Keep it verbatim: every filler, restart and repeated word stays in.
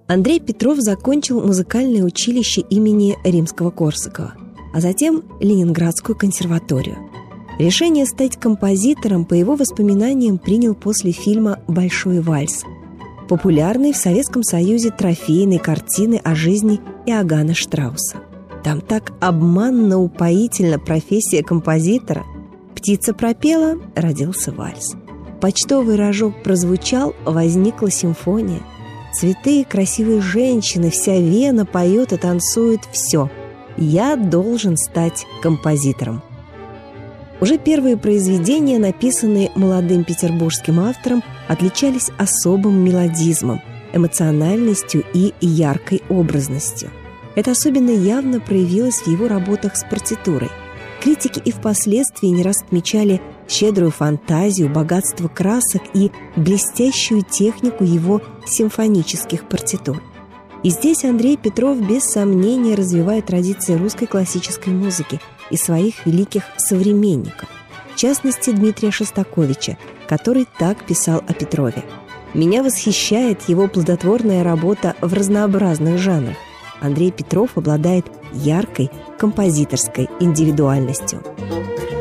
Андрей Петров закончил музыкальное училище имени Римского-Корсакова, а затем Ленинградскую консерваторию. Решение стать композитором, по его воспоминаниям, принял после фильма «Большой вальс», популярной в Советском Союзе трофейной картины о жизни Иоганна Штрауса. Там так обманно упоительна профессия композитора. Птица пропела — родился вальс. Почтовый рожок прозвучал — возникла симфония. Цветы, красивые женщины, вся Вена поет и танцует — все. Я должен стать композитором. Уже первые произведения, написанные молодым петербургским автором, отличались особым мелодизмом, эмоциональностью и яркой образностью. Это особенно явно проявилось в его работах с партитурой. Критики и впоследствии не раз отмечали щедрую фантазию, богатство красок и блестящую технику его симфонических партитур. И здесь Андрей Петров без сомнения развивает традиции русской классической музыки и своих великих современников, в частности Дмитрия Шостаковича, который так писал о Петрове: «Меня восхищает его плодотворная работа в разнообразных жанрах. Андрей Петров обладает яркой композиторской индивидуальностью».